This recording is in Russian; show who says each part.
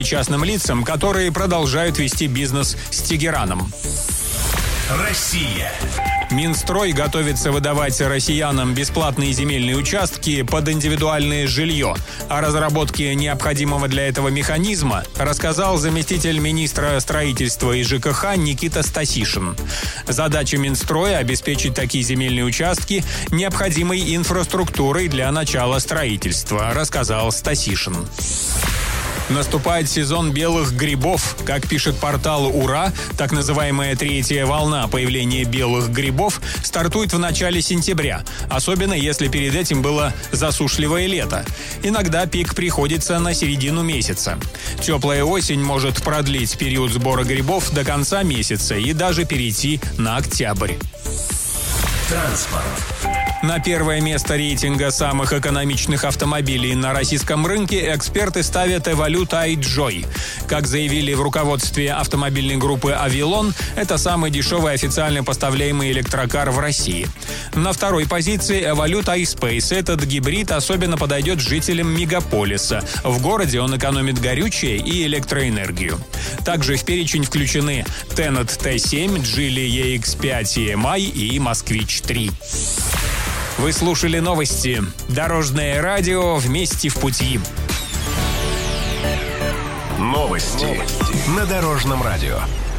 Speaker 1: частным лицам, которые продолжают вести бизнес с Тегераном.
Speaker 2: Россия.
Speaker 1: Минстрой готовится выдавать россиянам бесплатные земельные участки под индивидуальное жилье. О разработке необходимого для этого механизма рассказал заместитель министра строительства и ЖКХ Никита Стасишин. Задача Минстроя – обеспечить такие земельные участки необходимой инфраструктурой для начала строительства, рассказал Стасишин. Наступает сезон белых грибов. Как пишет портал «Ура», так называемая третья волна появления белых грибов стартует в начале сентября, особенно если перед этим было засушливое лето. Иногда пик приходится на середину месяца. Теплая осень может продлить период сбора грибов до конца месяца и даже перейти на октябрь.
Speaker 2: Транспорт.
Speaker 1: На первое место рейтинга самых экономичных автомобилей на российском рынке эксперты ставят Evolute iJoy. Как заявили в руководстве автомобильной группы «Авилон», это самый дешевый официально поставляемый электрокар в России. На второй позиции Evolute iSpace. Этот гибрид особенно подойдет жителям мегаполиса. В городе он экономит горючее и электроэнергию. Также в перечень включены Tenet T7, Geely EX5 EMI и Москвич 3. Вы слушали новости. Дорожное радио «Вместе в пути».
Speaker 2: Новости на Дорожном радио.